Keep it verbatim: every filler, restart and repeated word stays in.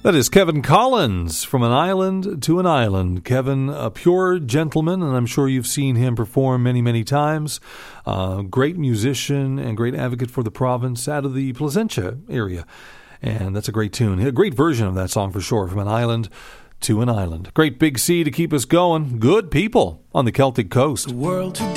That is Kevin Collins, From an Island to an Island. Kevin, a pure gentleman, and I'm sure you've seen him perform many, many times. Uh, great musician and great advocate for the province out of the Placentia area. And that's a great tune. A great version of that song for sure, From an Island to an Island. Great big sea to keep us going. Good people on the Celtic coast. The world today.